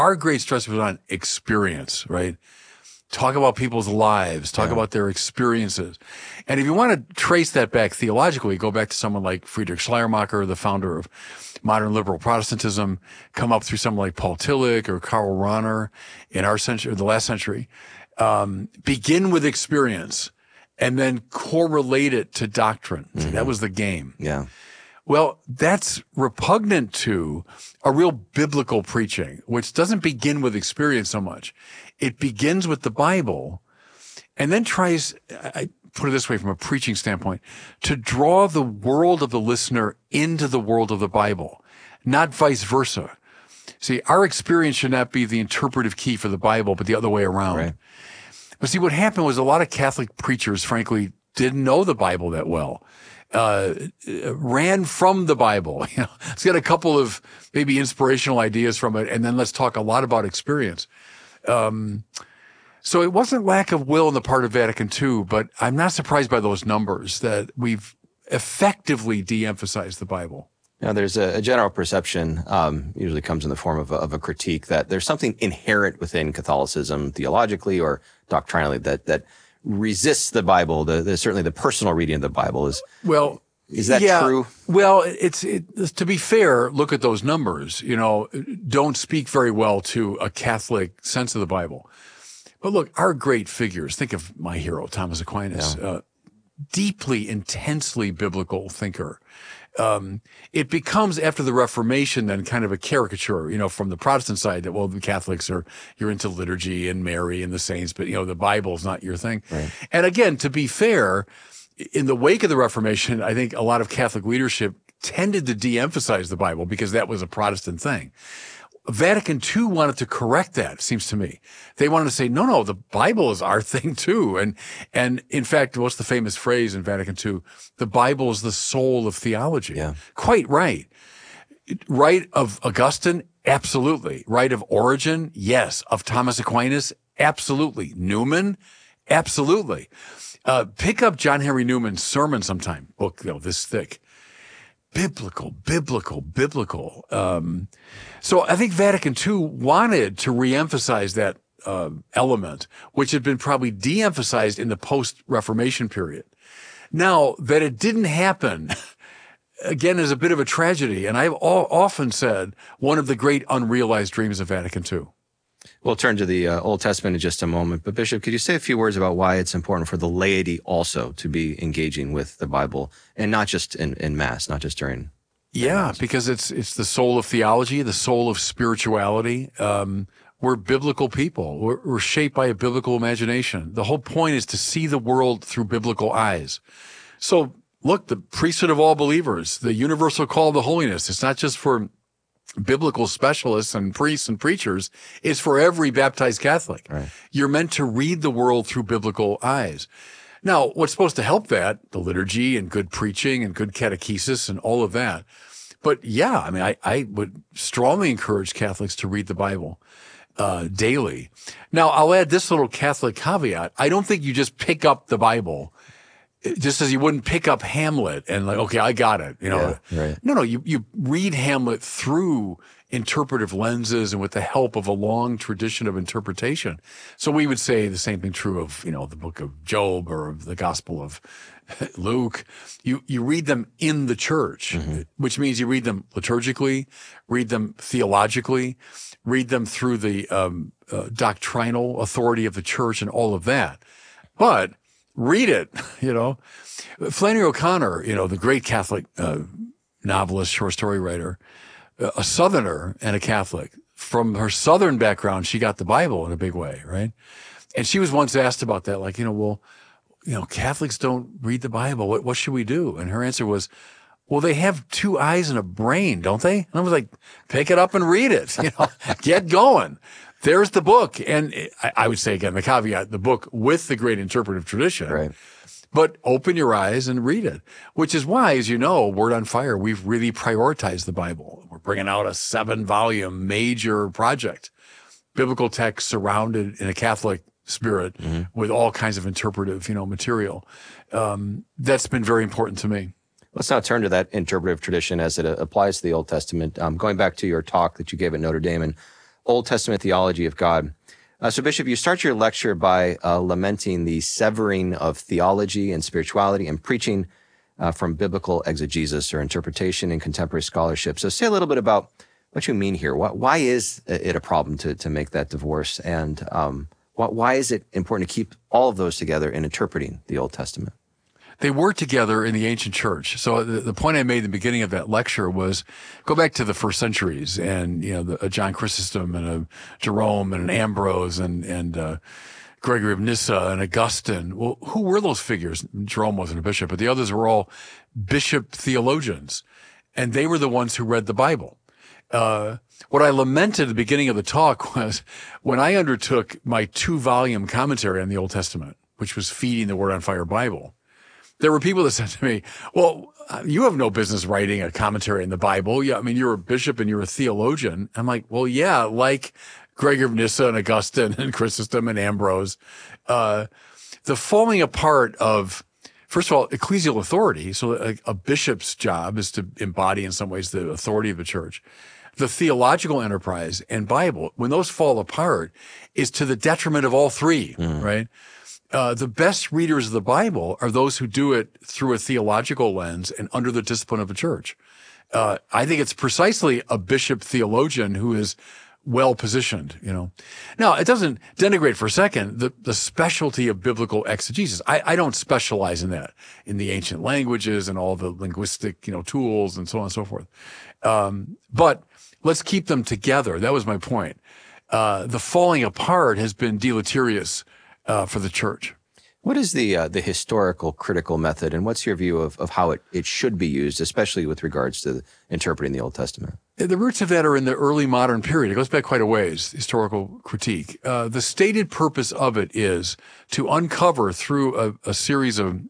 our great stress was on experience, right? Talk about people's lives, talk about their experiences. And if you want to trace that back theologically, go back to someone like Friedrich Schleiermacher, the founder of modern liberal Protestantism, come up through someone like Paul Tillich or Karl Rahner in our century, or the last century. Begin with experience and then correlate it to doctrine. Mm-hmm. That was the game. Yeah. Well, that's repugnant to a real biblical preaching, which doesn't begin with experience so much. It begins with the Bible and then tries, I put it this way from a preaching standpoint, to draw the world of the listener into the world of the Bible, not vice versa. See, our experience should not be the interpretive key for the Bible, but the other way around. Right. But see, what happened was a lot of Catholic preachers, frankly, didn't know the Bible that well. Ran from the Bible. You know, it's got a couple of maybe inspirational ideas from it, and then let's talk a lot about experience. So it wasn't lack of will on the part of Vatican II, but I'm not surprised by those numbers that we've effectively de-emphasized the Bible. Now, there's a general perception, usually comes in the form of a critique, that there's something inherent within Catholicism, theologically or doctrinally, that resists the Bible. Certainly the personal reading of the Bible is. Well, is that true? Well, to be fair, look at those numbers. You know, don't speak very well to a Catholic sense of the Bible. But look, our great figures. Think of my hero, Thomas Aquinas, deeply, intensely biblical thinker. It becomes after the Reformation then kind of a caricature, you know, from the Protestant side that, well, the Catholics you're into liturgy and Mary and the saints, but, you know, the Bible's not your thing. Right. And again, to be fair, in the wake of the Reformation, I think a lot of Catholic leadership tended to de-emphasize the Bible because that was a Protestant thing. Vatican II wanted to correct that, it seems to me. They wanted to say, no, the Bible is our thing too. And in fact, what's the famous phrase in Vatican II? The Bible is the soul of theology. Yeah. Quite right. Right of Augustine? Absolutely. Right of Origen? Yes. Of Thomas Aquinas? Absolutely. Newman? Absolutely. Pick up John Henry Newman's sermon sometime. Book, this thick. Biblical. So I think Vatican II wanted to reemphasize that element, which had been probably de-emphasized in the post-Reformation period. Now, that it didn't happen, again, is a bit of a tragedy. And I've often said one of the great unrealized dreams of Vatican II. We'll turn to the Old Testament in just a moment. But Bishop, could you say a few words about why it's important for the laity also to be engaging with the Bible, and not just in Mass, not just during Mass? Because it's the soul of theology, the soul of spirituality. We're biblical people. We're shaped by a biblical imagination. The whole point is to see the world through biblical eyes. So look, the priesthood of all believers, the universal call to holiness, it's not just for biblical specialists and priests and preachers, is for every baptized Catholic. Right. You're meant to read the world through biblical eyes. Now, what's supposed to help that? The liturgy and good preaching and good catechesis and all of that. But yeah, I mean, I would strongly encourage Catholics to read the Bible daily. Now, I'll add this little Catholic caveat. I don't think you just pick up the Bible just as you wouldn't pick up Hamlet and like, okay, I got it. You know, right. No, you read Hamlet through interpretive lenses and with the help of a long tradition of interpretation. So we would say the same thing true of, you know, the book of Job or of the Gospel of Luke. You read them in the church, which means you read them liturgically, read them theologically, read them through the doctrinal authority of the church and all of that. But read it, you know. Flannery O'Connor, you know, the great Catholic novelist, short story writer, a Southerner and a Catholic. From her Southern background, she got the Bible in a big way, right? And she was once asked about that, like, Catholics don't read the Bible. What should we do? And her answer was, well, they have two eyes and a brain, don't they? And I was like, pick it up and read it. You know, get going. There's the book. And I would say, again, the caveat, the book with the great interpretive tradition. Right. But open your eyes and read it, which is why, as you know, Word on Fire, we've really prioritized the Bible. We're bringing out a 7-volume major project, biblical text surrounded in a Catholic spirit with all kinds of interpretive, material. That's been very important to me. Let's now turn to that interpretive tradition as it applies to the Old Testament. Going back to your talk that you gave at Notre Dame in Old Testament theology of God. So, Bishop, you start your lecture by lamenting the severing of theology and spirituality and preaching from biblical exegesis or interpretation in contemporary scholarship. So say a little bit about what you mean here. Why is it a problem to make that divorce? And why is it important to keep all of those together in interpreting the Old Testament? They were together in the ancient church. So the point I made in the beginning of that lecture was go back to the first centuries and, a John Chrysostom and a Jerome and an Ambrose and Gregory of Nyssa and Augustine. Well, who were those figures? Jerome wasn't a bishop, but the others were all bishop theologians. And they were the ones who read the Bible. What I lamented at the beginning of the talk was when I undertook my 2-volume commentary on the Old Testament, which was Feeding the Word on Fire Bible. There were people that said to me, well, you have no business writing a commentary on the Bible. Yeah, I mean, you're a bishop and you're a theologian. I'm like, well, yeah, like Gregory of Nyssa and Augustine and Chrysostom and Ambrose. The falling apart of, first of all, ecclesial authority. So a bishop's job is to embody in some ways the authority of the church. The theological enterprise and Bible, when those fall apart, is to the detriment of all three, right? The best readers of the Bible are those who do it through a theological lens and under the discipline of a church. I think it's precisely a bishop theologian who is well positioned, Now, it doesn't denigrate for a second the specialty of biblical exegesis. I don't specialize in that, in the ancient languages and all the linguistic, tools and so on and so forth. But let's keep them together. That was my point. The falling apart has been deleterious for the church. What is the historical critical method, and what's your view of how it should be used, especially with regards to interpreting the Old Testament? The roots of that are in the early modern period. It goes back quite a ways, historical critique. The stated purpose of it is to uncover through a series of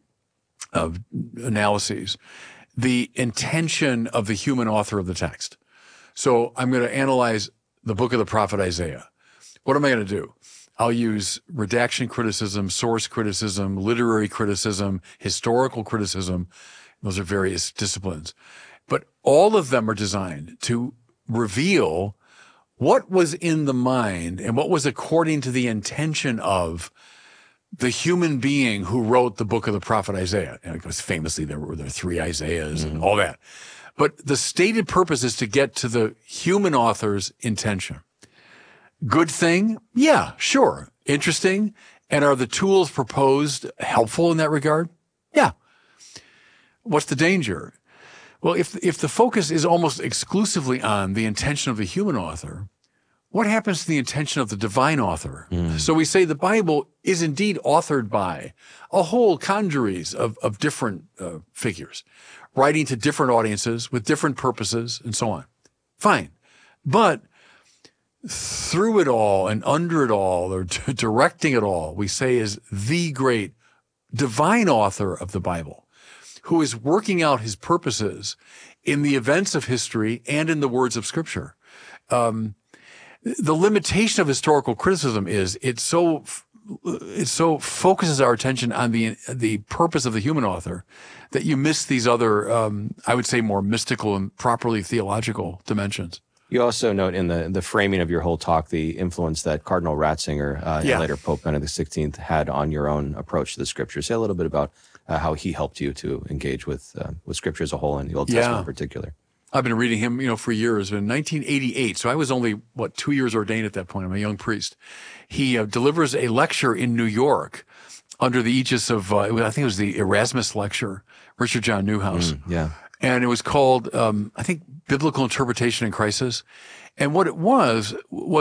analyses the intention of the human author of the text. So I'm going to analyze the book of the prophet Isaiah. What am I going to do? I'll use redaction criticism, source criticism, literary criticism, historical criticism. Those are various disciplines. But all of them are designed to reveal what was in the mind and what was according to the intention of the human being who wrote the book of the prophet Isaiah. And because famously there were 3 Isaiahs and all that. But the stated purpose is to get to the human author's intention. Good thing? Yeah, sure. Interesting. And are the tools proposed helpful in that regard? Yeah. What's the danger? Well, if the focus is almost exclusively on the intention of the human author, what happens to the intention of the divine author? So we say the Bible is indeed authored by a whole congeries of different figures, writing to different audiences with different purposes and so on. Fine. But through it all and under it all or directing it all, we say is the great divine author of the Bible who is working out his purposes in the events of history and in the words of Scripture. The limitation of historical criticism is it so focuses our attention on the purpose of the human author that you miss these other, I would say, more mystical and properly theological dimensions. You also note in the framing of your whole talk the influence that Cardinal Ratzinger and later Pope Benedict XVI had on your own approach to the Scriptures. Say a little bit about how he helped you to engage with Scripture as a whole and the Old Testament in particular. I've been reading him, for years. In 1988, so I was only 2 years ordained at that point. I'm a young priest. He delivers a lecture in New York under the aegis of I think it was the Erasmus lecture, Richard John Neuhaus. And it was called, I think, Biblical Interpretation in Crisis. And what it was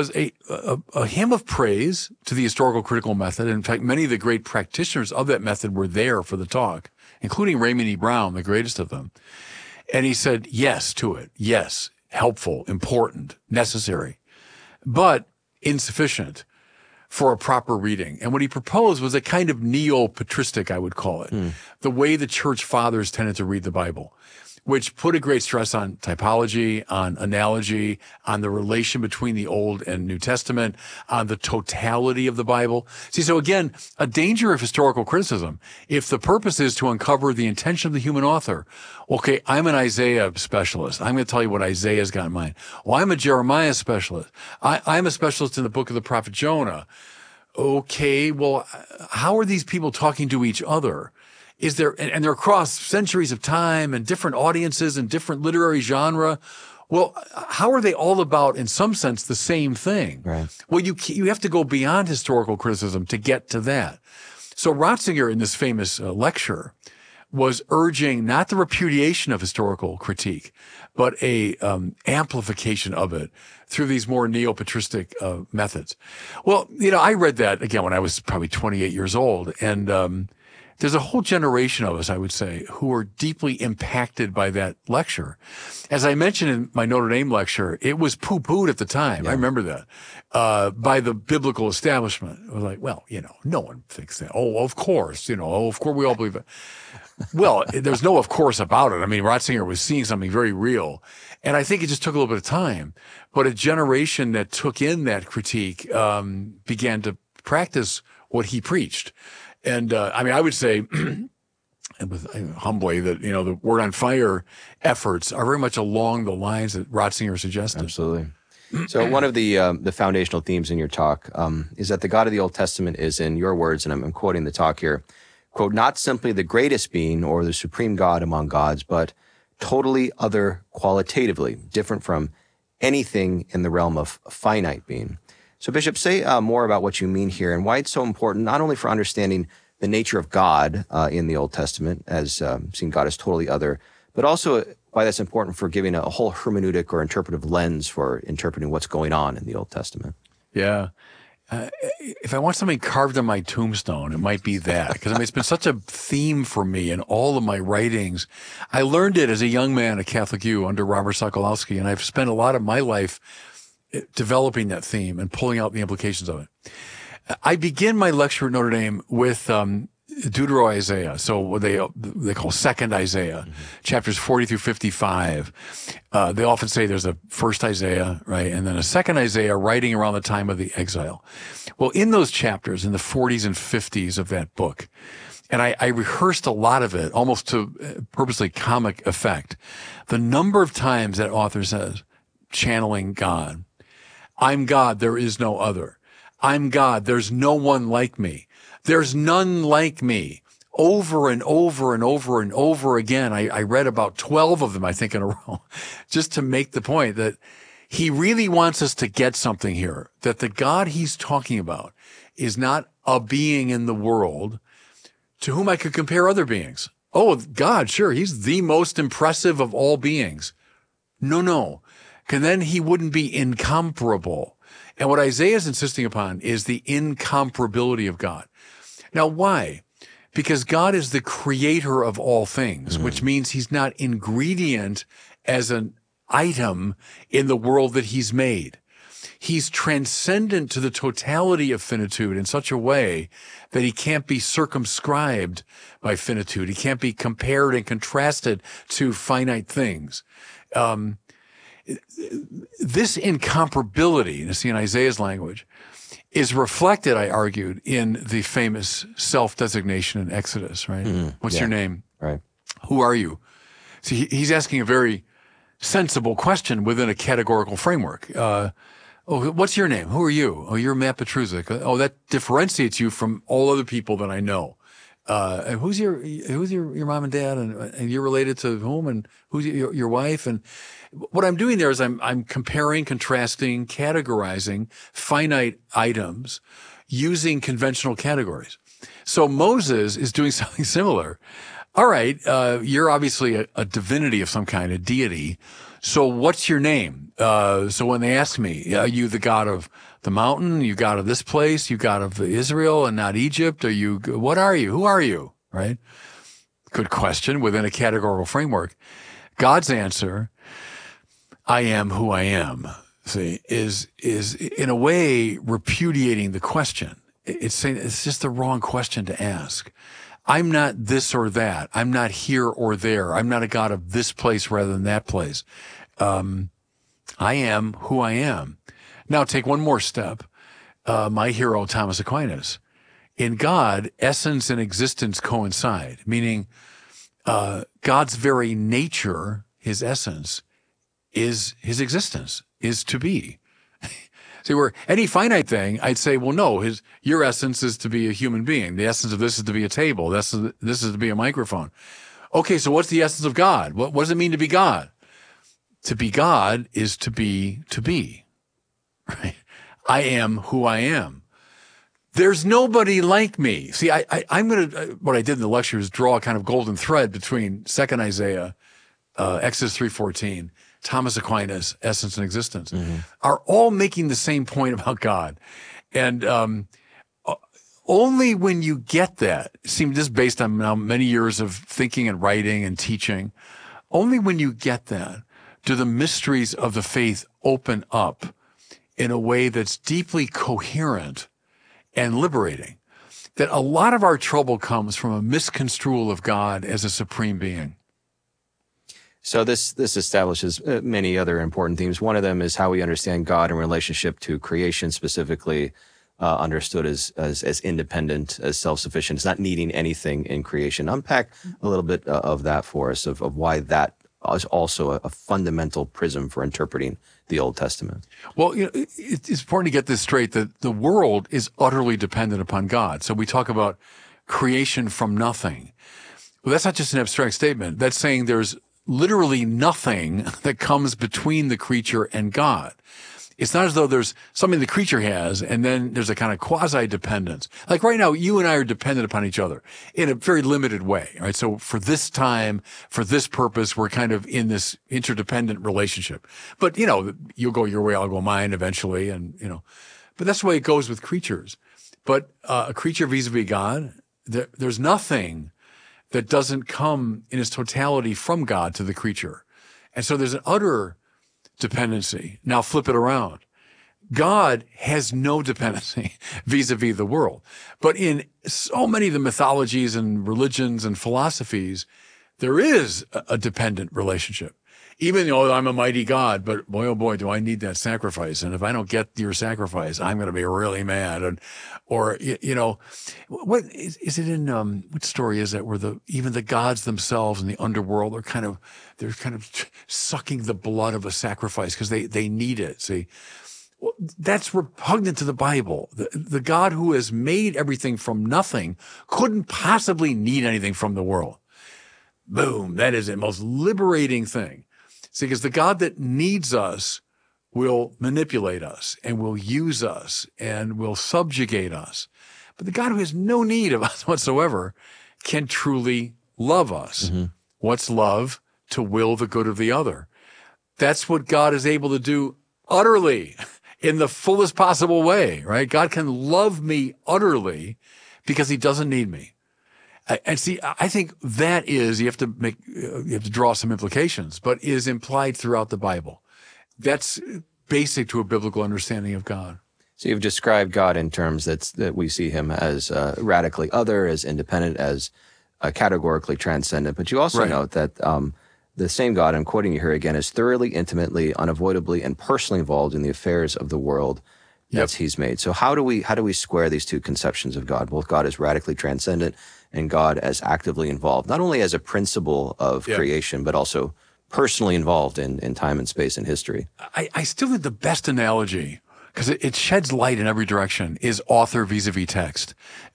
a hymn of praise to the historical critical method. In fact, many of the great practitioners of that method were there for the talk, including Raymond E. Brown, the greatest of them. And he said yes to it. Yes, helpful, important, necessary, but insufficient for a proper reading. And what he proposed was a kind of neo-patristic, I would call it, the way the church fathers tended to read the Bible, which put a great stress on typology, on analogy, on the relation between the Old and New Testament, on the totality of the Bible. See, so again, a danger of historical criticism, if the purpose is to uncover the intention of the human author. Okay, I'm an Isaiah specialist. I'm going to tell you what Isaiah's got in mind. Well, I'm a Jeremiah specialist. I'm a specialist in the book of the prophet Jonah. Okay, well, how are these people talking to each other? Is there, and they're across centuries of time and different audiences and different literary genre. Well, how are they all about, in some sense, the same thing? Right. Well, you have to go beyond historical criticism to get to that. So Ratzinger, in this famous lecture, was urging not the repudiation of historical critique, but a amplification of it through these more neo-patristic methods. Well, I read that again when I was probably 28 years old, and there's a whole generation of us, I would say, who were deeply impacted by that lecture. As I mentioned in my Notre Dame lecture, it was poo-pooed at the time. Yeah. I remember that, by the biblical establishment. It was like, well, no one thinks that. Oh, of course, we all believe it. Well, there's no of course about it. I mean, Ratzinger was seeing something very real. And I think it just took a little bit of time. But a generation that took in that critique began to practice what he preached. And I would say, humbly, that the Word on Fire efforts are very much along the lines that Ratzinger suggested. Absolutely. So one of the foundational themes in your talk is that the God of the Old Testament is, in your words, and I'm quoting the talk here, quote, not simply the greatest being or the supreme God among gods, but totally other qualitatively, different from anything in the realm of finite being. So, Bishop, say more about what you mean here and why it's so important, not only for understanding the nature of God in the Old Testament, as seeing God as totally other, but also why that's important for giving a whole hermeneutic or interpretive lens for interpreting what's going on in the Old Testament. Yeah. If I want something carved on my tombstone, it might be that. Because it's been such a theme for me in all of my writings. I learned it as a young man at Catholic U under Robert Sokolowski, and I've spent a lot of my life developing that theme and pulling out the implications of it. I begin my lecture at Notre Dame with Deutero-Isaiah, so what they call Second Isaiah, chapters 40 through 55. They often say there's a first Isaiah, right, and then a second Isaiah writing around the time of the exile. Well, in those chapters, in the 40s and 50s of that book, and I rehearsed a lot of it, almost to purposely comic effect, the number of times that author says, channeling God, I'm God, there is no other. I'm God, there's no one like me. There's none like me. Over and over and over and over again. I read about 12 of them, I think, in a row, just to make the point that he really wants us to get something here, that the God he's talking about is not a being in the world to whom I could compare other beings. Oh, God, sure, he's the most impressive of all beings. No. And then he wouldn't be incomparable. And what Isaiah is insisting upon is the incomparability of God. Now, why? Because God is the creator of all things, which means he's not ingredient as an item in the world that he's made. He's transcendent to the totality of finitude in such a way that he can't be circumscribed by finitude. He can't be compared and contrasted to finite things. This incomparability, you see in Isaiah's language, is reflected, I argued, in the famous self-designation in Exodus, right? What's your name? Right. Who are you? See, he's asking a very sensible question within a categorical framework. What's your name? Who are you? Oh, you're Matt Petruzik. Oh, that differentiates you from all other people that I know. And who's your mom and dad, and you're related to whom, and who's your wife? And what I'm doing there is I'm comparing, contrasting, categorizing finite items using conventional categories. So Moses is doing something similar. All right, you're obviously a divinity of some kind, a deity. So what's your name? So when they ask me, are you the God of the mountain? You God of this place? You God of Israel and not Egypt? What are you? Who are you? Right? Good question within a categorical framework. God's answer, I am who I am, see, is in a way repudiating the question. It's saying it's just the wrong question to ask. I'm not this or that. I'm not here or there. I'm not a God of this place rather than that place. I am who I am. Now take one more step. My hero, Thomas Aquinas. In God, essence and existence coincide, meaning God's very nature, his essence, is his existence, is to be. See, where any finite thing, I'd say, well, no, your essence is to be a human being. The essence of this is to be a table. This is to be a microphone. Okay, so what's the essence of God? What does it mean to be God? To be God is to be, right? I am who I am. There's nobody like me. See, I'm going to, what I did in the lecture is draw a kind of golden thread between 2nd Isaiah, Exodus 3:14, Thomas Aquinas, essence and existence, are all making the same point about God. And only when you get that, this is based on now many years of thinking and writing and teaching, only when you get that do the mysteries of the faith open up in a way that's deeply coherent and liberating. That a lot of our trouble comes from a misconstrual of God as a supreme being. So this establishes many other important themes. One of them is how we understand God in relationship to creation, specifically understood as independent, as self-sufficient. It's not needing anything in creation. Unpack a little bit of that for us, of why that is also a fundamental prism for interpreting the Old Testament. Well, it's important to get this straight, that the world is utterly dependent upon God. So we talk about creation from nothing. Well, that's not just an abstract statement. That's saying there's literally nothing that comes between the creature and God. It's not as though there's something the creature has and then there's a kind of quasi-dependence. Like right now, you and I are dependent upon each other in a very limited way, right? So for this time, for this purpose, we're kind of in this interdependent relationship. But, you'll go your way, I'll go mine eventually. And, but that's the way it goes with creatures. But a creature vis-a-vis God, there's nothing that doesn't come in its totality from God to the creature. And so there's an utter dependency. Now flip it around. God has no dependency vis-a-vis the world. But in so many of the mythologies and religions and philosophies, there is a dependent relationship. Even though I'm a mighty God, but boy, oh boy, do I need that sacrifice. And if I don't get your sacrifice, I'm going to be really mad. What is it in, what story is that where even the gods themselves in the underworld are they're kind of sucking the blood of a sacrifice because they need it. See, well, that's repugnant to the Bible. The God who has made everything from nothing couldn't possibly need anything from the world. Boom. That is the most liberating thing. See, because the God that needs us will manipulate us and will use us and will subjugate us. But the God who has no need of us whatsoever can truly love us. Mm-hmm. What's love? To will the good of the other. That's what God is able to do utterly in the fullest possible way, right? God can love me utterly because he doesn't need me. And see, I think that is, you have to draw some implications, but is implied throughout the Bible. That's basic to a biblical understanding of God. So you've described God in terms that we see him as radically other, as independent, as categorically transcendent. But you also note that the same God, I'm quoting you here again, is thoroughly, intimately, unavoidably, and personally involved in the affairs of the world that he's made. So how do we square these two conceptions of God? Both God as radically transcendent and God as actively involved, not only as a principle of creation, but also personally involved in time and space and history. I still think the best analogy, because it sheds light in every direction, is author vis-a-vis text.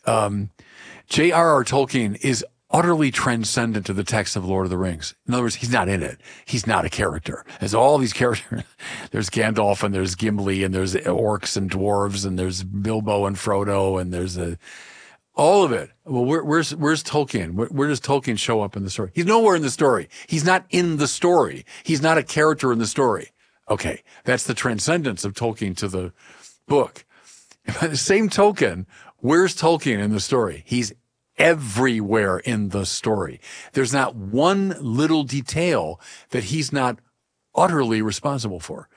J.R.R. Tolkien is utterly transcendent to the text of Lord of the Rings. In other words, he's not in it. He's not a character. There's all these characters. There's Gandalf and there's Gimli and there's orcs and dwarves and there's Bilbo and Frodo and there's all of it. Well, where's Tolkien? Where does Tolkien show up in the story? He's nowhere in the story. He's not in the story. He's not a character in the story. Okay, that's the transcendence of Tolkien to the book. By the same token, where's Tolkien in the story? He's everywhere in the story. There's not one little detail that he's not utterly responsible for.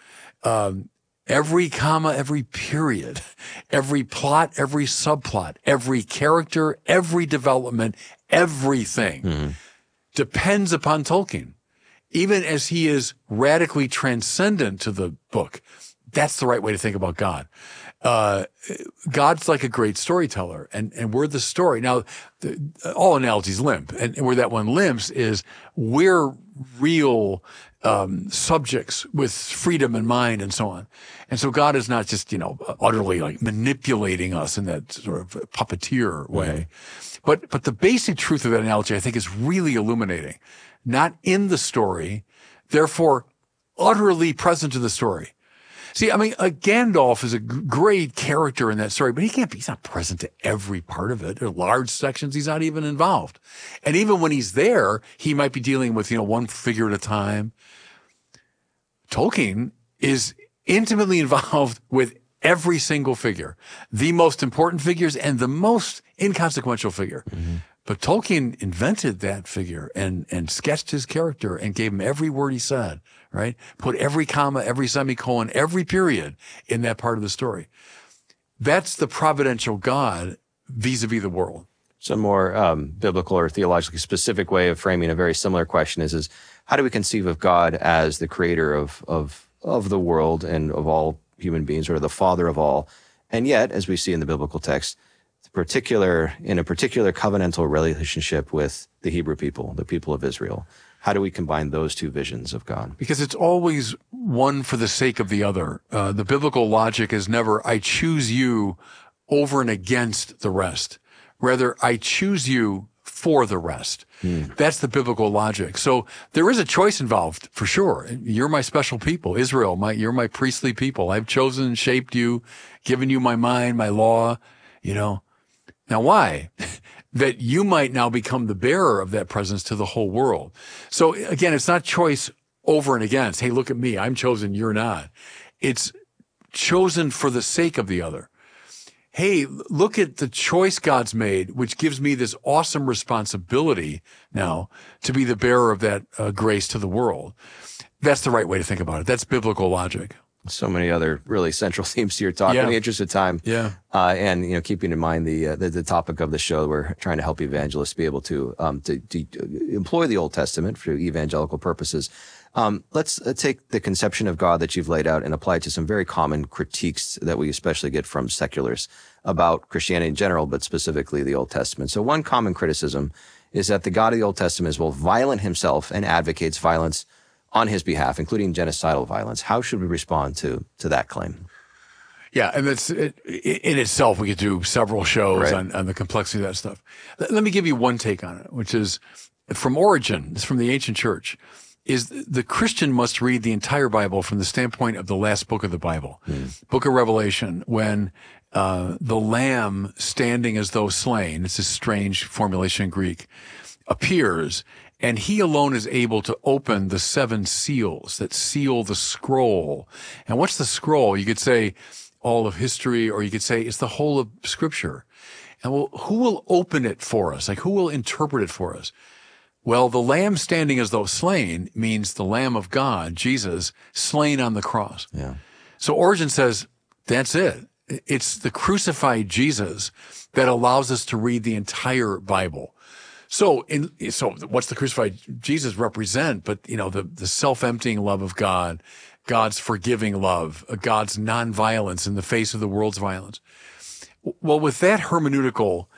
Every comma, every period, every plot, every subplot, every character, every development, everything depends upon Tolkien. Even as he is radically transcendent to the book, that's the right way to think about God. God's like a great storyteller, and we're the story. Now, all analogies limp, and where that one limps is we're real subjects with freedom in mind and so on. And so God is not just, utterly like manipulating us in that sort of puppeteer way. But the basic truth of that analogy, I think, is really illuminating. Not in the story, therefore utterly present to the story. See, I mean, Gandalf is a great character in that story, but he's not present to every part of it. There are large sections he's not even involved. And even when he's there, he might be dealing with, one figure at a time. Tolkien is intimately involved with every single figure, the most important figures and the most inconsequential figure. But Tolkien invented that figure and sketched his character and gave him every word he said, right? Put every comma, every semicolon, every period in that part of the story. That's the providential God vis-a-vis the world. Some more biblical or theologically specific way of framing a very similar question is how do we conceive of God as the creator of the world and of all human beings, or the father of all? And yet, as we see in the biblical text, in a particular covenantal relationship with the Hebrew people, the people of Israel. How do we combine those two visions of God? Because it's always one for the sake of the other. The biblical logic is never, I choose you over and against the rest. Rather, I choose you for the rest. That's the biblical logic. So there is a choice involved, for sure. You're my special people, Israel. You're my priestly people. I've chosen and shaped you, given you my mind, my law, Now, why? That you might now become the bearer of that presence to the whole world. So again, it's not choice over and against. Hey, look at me. I'm chosen. You're not. It's chosen for the sake of the other. Hey, look at the choice God's made, which gives me this awesome responsibility now to be the bearer of that grace to the world. That's the right way to think about it. That's biblical logic. So many other really central themes to your talk. In the interest of time, and keeping in mind the topic of the show, we're trying to help evangelists be able to employ the Old Testament for evangelical purposes. Let's take the conception of God that you've laid out and apply it to some very common critiques that we especially get from seculars about Christianity in general, but specifically the Old Testament. So one common criticism is that the God of the Old Testament is both violent himself and advocates violence on his behalf, including genocidal violence. How should we respond to that claim? Yeah, and that's in itself, we could do several shows on the complexity of that stuff. Let me give you one take on it, which is from Origen, it's from the ancient church, is the Christian must read the entire Bible from the standpoint of the last book of the Bible, book of Revelation, when the Lamb standing as though slain, it's a strange formulation in Greek, appears. And he alone is able to open the 7 seals that seal the scroll. And what's the scroll? You could say all of history, or you could say it's the whole of Scripture. And well, who will open it for us? Like, who will interpret it for us? Well, the Lamb standing as though slain means the Lamb of God, Jesus, slain on the cross. Yeah. So Origen says, that's it. It's the crucified Jesus that allows us to read the entire Bible. So what's the crucified Jesus represent? But, the self-emptying love of God, God's forgiving love, God's nonviolence in the face of the world's violence. Well, with that hermeneutical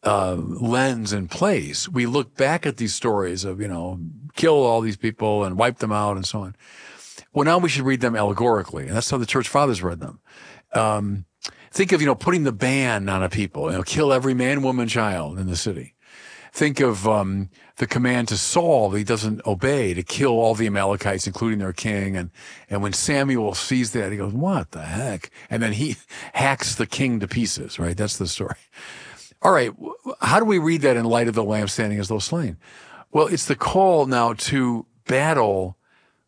lens in place, we look back at these stories of, kill all these people and wipe them out and so on. Well, now we should read them allegorically. And that's how the church fathers read them. Think of, putting the ban on a people, kill every man, woman, child in the city. Think of the command to Saul that he doesn't obey, to kill all the Amalekites, including their king. And when Samuel sees that, he goes, what the heck? And then he hacks the king to pieces, right? That's the story. All right, how do we read that in light of the Lamb standing as though slain? Well, it's the call now to battle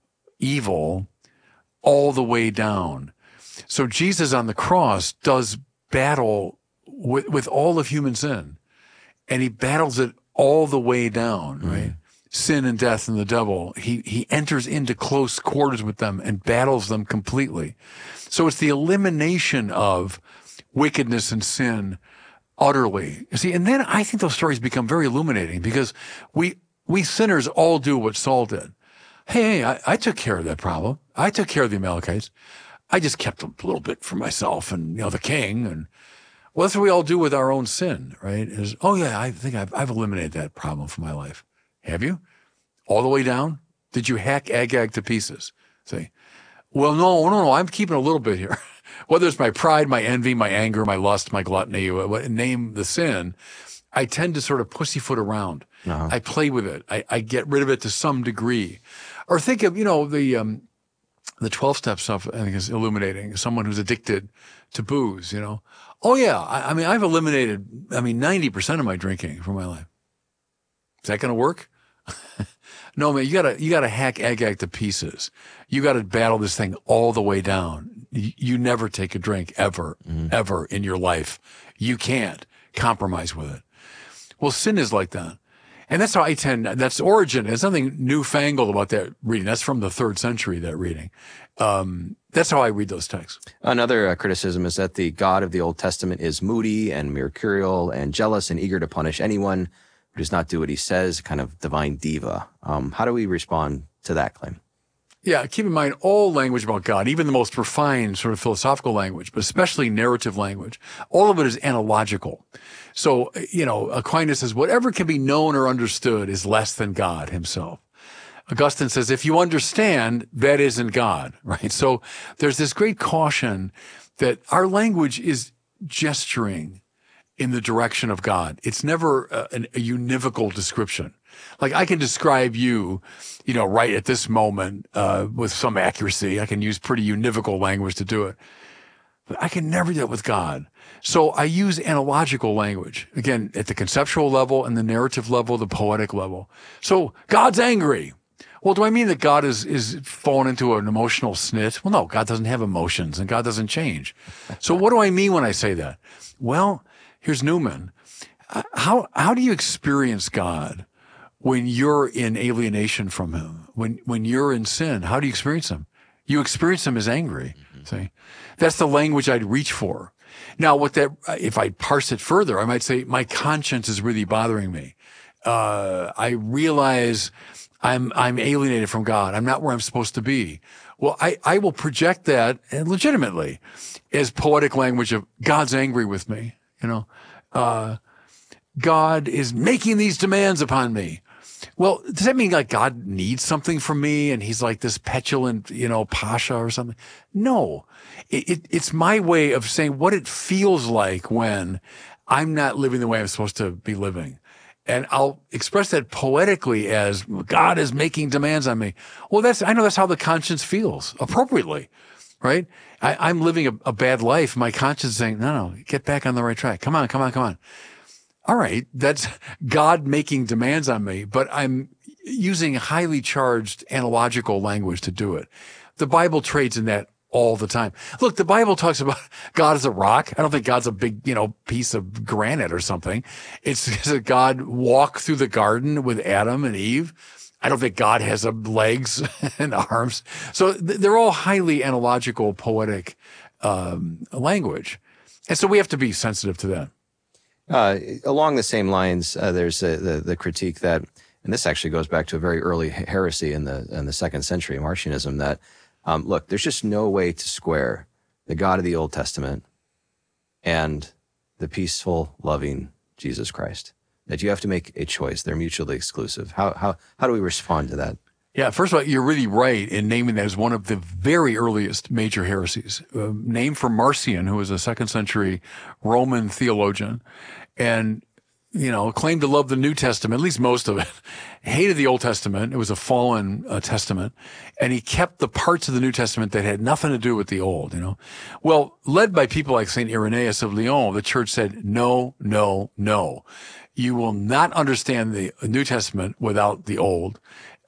evil all the way down. So Jesus on the cross does battle with all of human sin. And he battles it all the way down, right? Sin and death and the devil. He enters into close quarters with them and battles them completely. So it's the elimination of wickedness and sin utterly. You see, and then I think those stories become very illuminating because we sinners all do what Saul did. Hey, I took care of that problem. I took care of the Amalekites. I just kept a little bit for myself and, the king. And well, that's what we all do with our own sin, right? Is, oh yeah, I think I've eliminated that problem from my life. Have you? All the way down? Did you hack Agag to pieces? See? Well, no. I'm keeping a little bit here. Whether it's my pride, my envy, my anger, my lust, my gluttony, name the sin, I tend to sort of pussyfoot around. Uh-huh. I play with it. I get rid of it to some degree. Or think of, the 12-step stuff, I think, is illuminating. Someone who's addicted to booze, Oh, yeah. I've eliminated, 90% of my drinking from my life. Is that going to work? No, man, you gotta hack Agag to pieces. You gotta battle this thing all the way down. You never take a drink ever in your life. You can't compromise with it. Well, sin is like that. And that's how that's origin. There's nothing newfangled about that reading. That's from the 3rd century, that reading. That's how I read those texts. Another criticism is that the God of the Old Testament is moody and mercurial and jealous and eager to punish anyone who does not do what he says, kind of divine diva. How do we respond to that claim? Yeah, keep in mind all language about God, even the most refined sort of philosophical language, but especially narrative language, all of it is analogical. So, Aquinas says, whatever can be known or understood is less than God himself. Augustine says, if you understand, that isn't God, right? So there's this great caution that our language is gesturing in the direction of God. It's never a univocal description. Like I can describe you, right at this moment with some accuracy. I can use pretty univocal language to do it. But I can never do that with God. So I use analogical language, again, at the conceptual level and the narrative level, the poetic level. So God's angry. Well, do I mean that God is fallen into an emotional snit? Well, no, God doesn't have emotions and God doesn't change. So what do I mean when I say that? Well, here's Newman. How do you experience God when you're in alienation from him? When you're in sin, how do you experience him? You experience him as angry. See? That's the language I'd reach for. Now, if I parse it further, I might say my conscience is really bothering me. I realize I'm alienated from God. I'm not where I'm supposed to be. Well, I will project that legitimately as poetic language of God's angry with me. God is making these demands upon me. Well, does that mean like God needs something from me and he's like this petulant, pasha or something? No, it's my way of saying what it feels like when I'm not living the way I'm supposed to be living. And I'll express that poetically as God is making demands on me. Well, I know that's how the conscience feels appropriately, right? I'm living a bad life. My conscience is saying, no, get back on the right track. Come on. All right. That's God making demands on me, but I'm using highly charged analogical language to do it. The Bible trades in that all the time. Look, the Bible talks about God as a rock. I don't think God's a big, piece of granite or something. It's that God walked through the garden with Adam and Eve. I don't think God has legs and arms. So they're all highly analogical, poetic language. And so we have to be sensitive to that. Along the same lines, there's the critique that, and this actually goes back to a very early heresy in the 2nd century, Marcionism, that look, there's just no way to square the God of the Old Testament and the peaceful, loving Jesus Christ. That you have to make a choice; they're mutually exclusive. How do we respond to that? Yeah, first of all, you're really right in naming that as one of the very earliest major heresies. Named for Marcion, who was a 2nd century Roman theologian, and claimed to love the New Testament, at least most of it. Hated the Old Testament. It was a fallen testament. And he kept the parts of the New Testament that had nothing to do with the Old, Well, led by people like St. Irenaeus of Lyon, the church said, no. You will not understand the New Testament without the Old.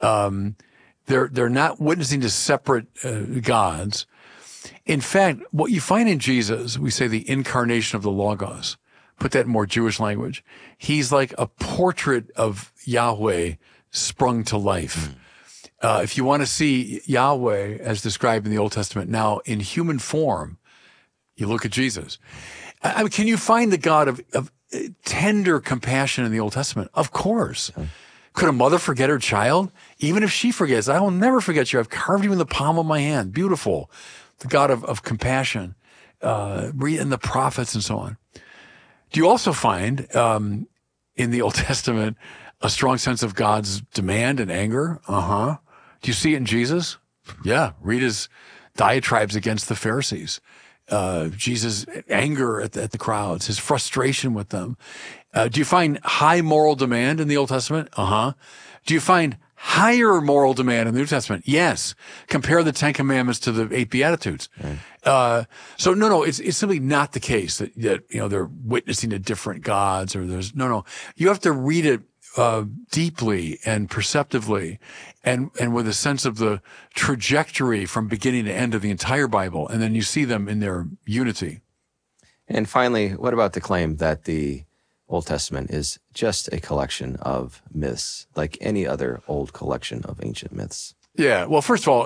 They're not witnessing to separate gods. In fact, what you find in Jesus, we say the incarnation of the Logos. Put that in more Jewish language. He's like a portrait of Yahweh sprung to life. If you want to see Yahweh as described in the Old Testament now in human form, you look at Jesus. Can you find the God of tender compassion in the Old Testament? Of course. Could a mother forget her child? Even if she forgets, I will never forget you. I've carved you in the palm of my hand. Beautiful. The God of compassion, and the prophets and so on. Do you also find in the Old Testament a strong sense of God's demand and anger? Do you see it in Jesus? Yeah. Read his diatribes against the Pharisees. Jesus' anger at the crowds, his frustration with them. Do you find high moral demand in the Old Testament? Do you find higher moral demand in the New Testament? Yes. Compare the 10 Commandments to the 8 Beatitudes. Right. So no, it's simply not the case that they're witnessing to different gods or there's no. You have to read it deeply and perceptively and with a sense of the trajectory from beginning to end of the entire Bible. And then you see them in their unity. And finally, what about the claim that the Old Testament is just a collection of myths, like any other old collection of ancient myths? Yeah. Well, first of all,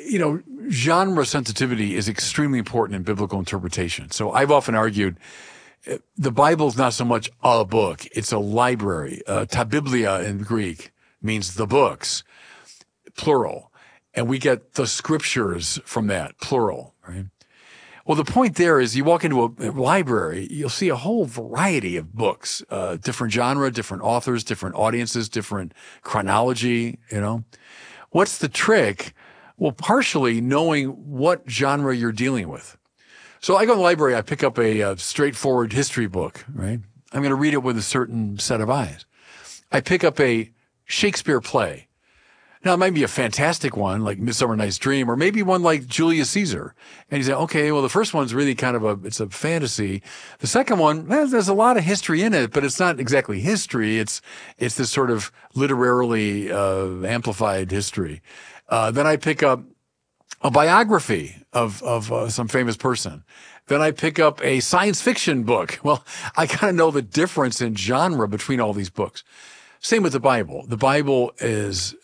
genre sensitivity is extremely important in biblical interpretation. So I've often argued the Bible is not so much a book. It's a library. Ta biblia in Greek means the books, plural. And we get the scriptures from that, plural, right? Well, the point there is you walk into a library, you'll see a whole variety of books, different genre, different authors, different audiences, different chronology, What's the trick? Well, partially knowing what genre you're dealing with. So I go to the library, I pick up a straightforward history book, right? I'm going to read it with a certain set of eyes. I pick up a Shakespeare play. Now, it might be a fantastic one, like Midsummer Night's Dream, or maybe one like Julius Caesar. And you say, okay, well, the first one's really kind of it's a fantasy. The second one, there's a lot of history in it, but it's not exactly history. It's this sort of literarily amplified history. Then I pick up a biography of some famous person. Then I pick up a science fiction book. Well, I kind of know the difference in genre between all these books. Same with the Bible. The Bible is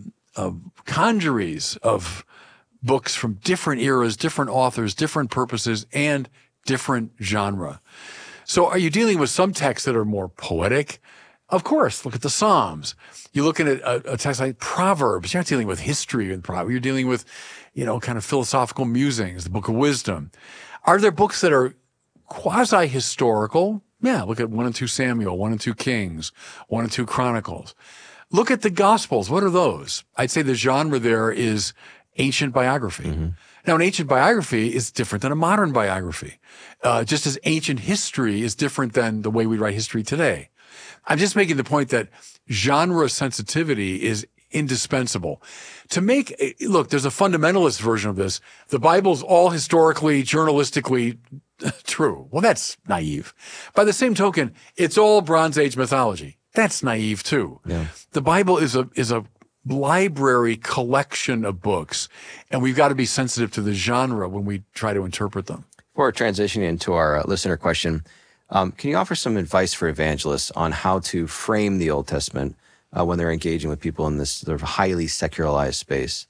congeries of books from different eras, different authors, different purposes, and different genre. So are you dealing with some texts that are more poetic? Of course. Look at the Psalms. You're looking at a text like Proverbs. You're not dealing with history in Proverbs. You're dealing with, kind of philosophical musings, the Book of Wisdom. Are there books that are quasi-historical? Yeah, look at 1 and 2 Samuel, 1 and 2 Kings, 1 and 2 Chronicles. Look at the Gospels. What are those? I'd say the genre there is ancient biography. Mm-hmm. Now, an ancient biography is different than a modern biography, just as ancient history is different than the way we write history today. I'm just making the point that genre sensitivity is indispensable. Look, there's a fundamentalist version of this. The Bible's all historically, journalistically true. Well, that's naive. By the same token, it's all Bronze Age mythology. That's naive too. Yeah. The Bible is a library collection of books, and we've got to be sensitive to the genre when we try to interpret them. Before transitioning into our listener question, can you offer some advice for evangelists on how to frame the Old Testament when they're engaging with people in this sort of highly secularized space?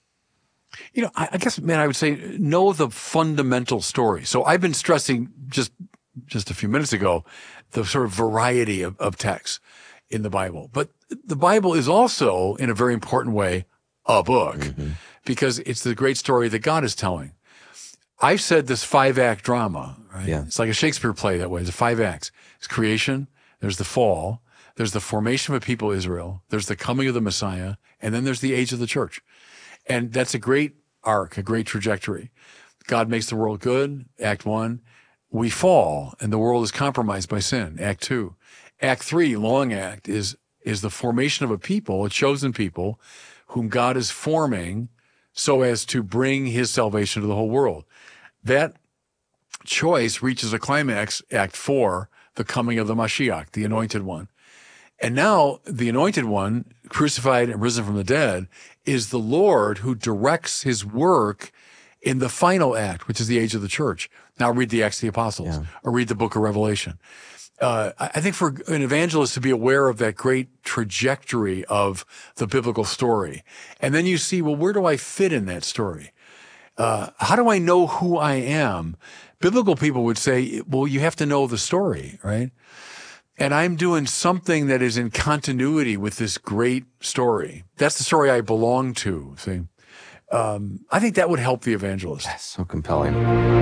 I guess, man, I would say know the fundamental story. So I've been stressing just a few minutes ago the sort of variety of texts in the Bible. But the Bible is also, in a very important way, a book because it's the great story that God is telling. I've said this 5-act drama, right? Yeah. It's like a Shakespeare play that way. It's 5 acts. It's creation. There's the fall. There's the formation of a people, Israel. There's the coming of the Messiah. And then there's the age of the church. And that's a great arc, a great trajectory. God makes the world good, Act 1. We fall, and the world is compromised by sin, Act 2. Act 3, long act, is the formation of a people, a chosen people, whom God is forming so as to bring his salvation to the whole world. That choice reaches a climax, Act 4, the coming of the Mashiach, the Anointed One. And now the Anointed One, crucified and risen from the dead, is the Lord who directs his work in the final act, which is the age of the church. Now read the Acts of the Apostles or read the book of Revelation. I think for an evangelist to be aware of that great trajectory of the biblical story. And then you see, well, where do I fit in that story? How do I know who I am? Biblical people would say, well, you have to know the story, right? and I'm doing something that is in continuity with this great story. That's the story I belong to. See, I think that would help the evangelist. That's so compelling.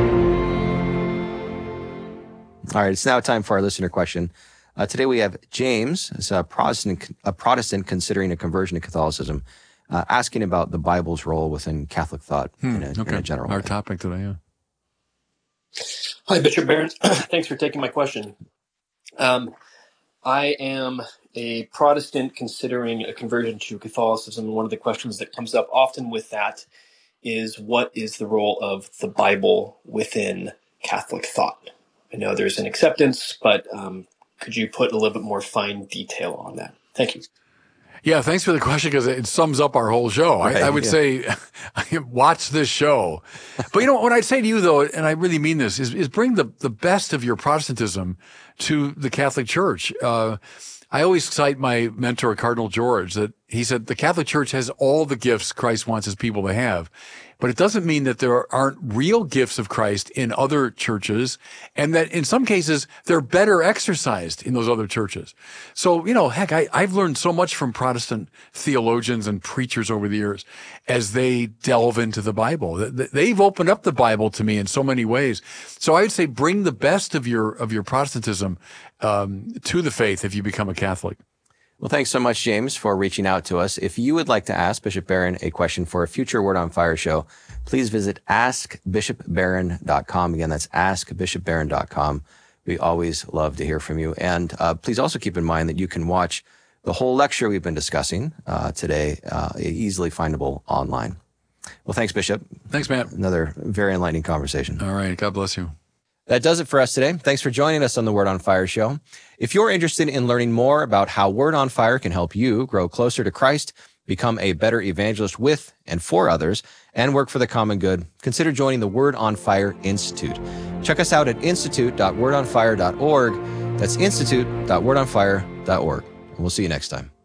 All right, it's now time for our listener question. Today we have James, as a Protestant considering a conversion to Catholicism, asking about the Bible's role within Catholic thought in a general way. Our topic today, yeah. Hi, Bishop Barron. Thanks for taking my question. I am a Protestant considering a conversion to Catholicism. And one of the questions that comes up often with that is, what is the role of the Bible within Catholic thought? I know there's an acceptance, but could you put a little bit more fine detail on that? Thank you. Yeah, thanks for the question, because it sums up our whole show. Right, I would say watch this show. But what I'd say to you, though, and I really mean this, is bring the best of your Protestantism to the Catholic Church. I always cite my mentor, Cardinal George, that he said the Catholic Church has all the gifts Christ wants his people to have. But it doesn't mean that there aren't real gifts of Christ in other churches, and that in some cases they're better exercised in those other churches. So, heck, I've learned so much from Protestant theologians and preachers over the years as they delve into the Bible. They've opened up the Bible to me in so many ways. So I would say bring the best of your Protestantism to the faith if you become a Catholic. Well, thanks so much, James, for reaching out to us. If you would like to ask Bishop Barron a question for a future Word on Fire show, please visit askbishopbarron.com. Again, that's askbishopbarron.com. We always love to hear from you. And please also keep in mind that you can watch the whole lecture we've been discussing today, easily findable online. Well, thanks, Bishop. Thanks, Matt. Another very enlightening conversation. All right. God bless you. That does it for us today. Thanks for joining us on the Word on Fire show. If you're interested in learning more about how Word on Fire can help you grow closer to Christ, become a better evangelist with and for others, and work for the common good, consider joining the Word on Fire Institute. Check us out at institute.wordonfire.org. That's institute.wordonfire.org. And we'll see you next time.